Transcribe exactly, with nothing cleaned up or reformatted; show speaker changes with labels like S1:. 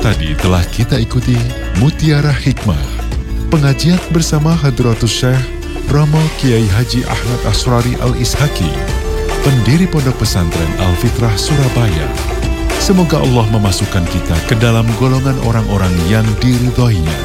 S1: tadi telah kita ikuti Mutiara Hikmah, pengajian bersama Hadratus Syekh Romo Kiai Haji Ahmad Asrari Al-Ishaki, pendiri Pondok Pesantren Al-Fitrah Surabaya. Semoga Allah memasukkan kita ke dalam golongan orang-orang yang diridhoinya.